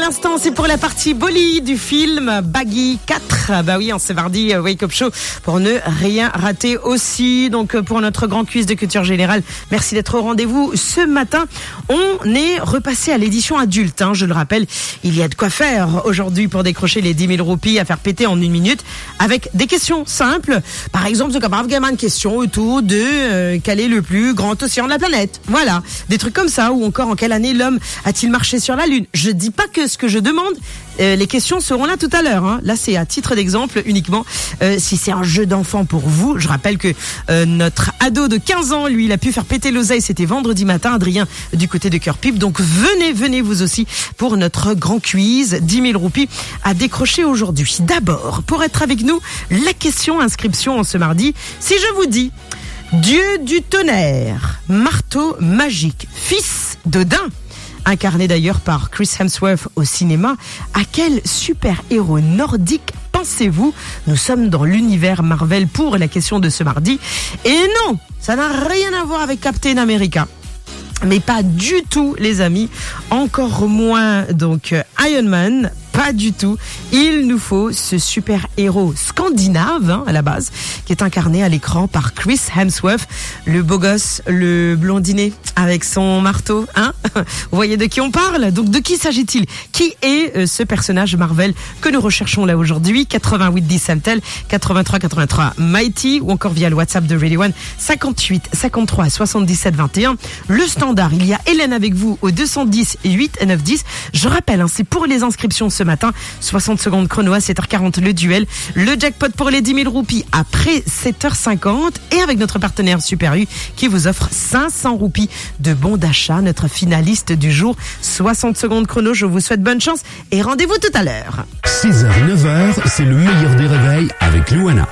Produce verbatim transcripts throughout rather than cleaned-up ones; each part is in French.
l'instant, c'est pour la partie Bolly du film Baggy quatre. Bah oui, en ce mardi, Wake Up Show pour ne rien rater aussi. Donc pour notre grand quiz de culture générale, merci d'être au rendez-vous ce matin. On est repassé à l'édition adulte, hein, je le rappelle. Il y a de quoi faire aujourd'hui pour décrocher les dix mille roupies à faire péter en une minute avec des questions simples. Par exemple, c'est comme une question autour de euh, quel est le plus grand océan de la planète. Voilà, des trucs comme ça. Ou encore, en quelle année l'homme a-t-il marché sur la Lune? Je dis pas que ce que je demande, euh, les questions seront là tout à l'heure. Hein. Là, c'est à titre d'exemple uniquement. Euh, si c'est un jeu d'enfant pour vous, je rappelle que euh, notre ado de quinze ans, lui, il a pu faire péter l'oseille. C'était vendredi matin, Adrien, du côté de Cœur Pipe. Donc venez, venez vous aussi pour notre grand quiz. dix mille roupies à décrocher aujourd'hui. D'abord, pour être avec nous, la question inscription en ce mardi. Si je vous dis Dieu du tonnerre, marteau magique, fils d'Odin, incarné d'ailleurs par Chris Hemsworth au cinéma, à quel super-héros nordique pensez-vous? Nous sommes dans l'univers Marvel pour la question de ce mardi. Et non, ça n'a rien à voir avec Captain America. Mais pas du tout, les amis. Encore moins, donc, Iron Man. Pas du tout. Il nous faut ce super-héros scandinave, hein, à la base, qui est incarné à l'écran par Chris Hemsworth, le beau gosse, le blondinet, avec son marteau, hein. Vous voyez de qui on parle? Donc, de qui s'agit-il? Qui est euh, ce personnage Marvel que nous recherchons là aujourd'hui? quatre-vingt-huit dix Samtel, quatre-vingt-trois quatre-vingt-trois Mighty, ou encore via le WhatsApp de Radio One, cinquante-huit cinquante-trois soixante-dix-sept vingt et un. Le standard, il y a Hélène avec vous au deux cent dix huit neuf dix. Je rappelle, hein, c'est pour les inscriptions ce matin, soixante secondes chrono à sept heures quarante le duel, le jackpot pour les dix mille roupies après sept heures cinquante et avec notre partenaire Super U qui vous offre cinq cents roupies de bons d'achat, notre finaliste du jour. Soixante secondes chrono, je vous souhaite bonne chance et rendez-vous tout à l'heure. six heures neuf heures, c'est le meilleur des réveils avec Louana.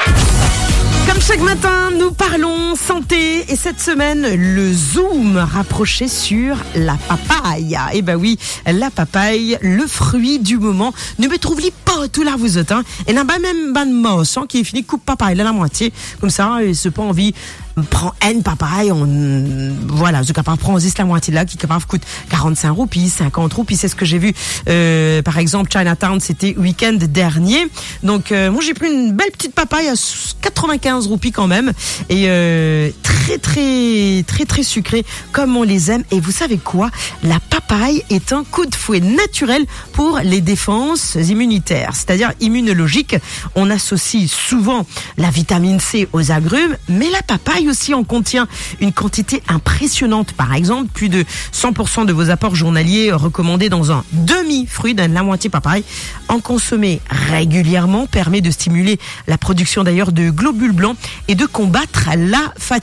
Comme chaque matin, nous parlons santé et cette semaine, le zoom rapproché sur la papaye. Et ben oui, la papaye, le fruit du moment. Ne me trouve-li pas tout là vous autres. Hein. Et là, ben même ban mosse hein, qui est fini coupe papaye là la moitié. Comme ça, et c'est pas envie. Prend une papaye, on, voilà, je capable prendre juste la moitié là, qui capable coûte quarante-cinq roupies, cinquante roupies, c'est ce que j'ai vu, euh, par exemple, Chinatown, c'était week-end dernier. Donc, euh, moi, j'ai pris une belle petite papaye à quatre-vingt-quinze roupies quand même, et, euh, très, très, très, très sucrée, comme on les aime. Et vous savez quoi? La papaye est un coup de fouet naturel pour les défenses immunitaires, c'est-à-dire immunologiques. On associe souvent la vitamine C aux agrumes, mais la papaye aussi en contient une quantité impressionnante. Par exemple, plus de cent pour cent de vos apports journaliers recommandés dans un demi-fruit, dans la moitié papaye. En consommer régulièrement permet de stimuler la production d'ailleurs de globules blancs et de combattre la fatigue.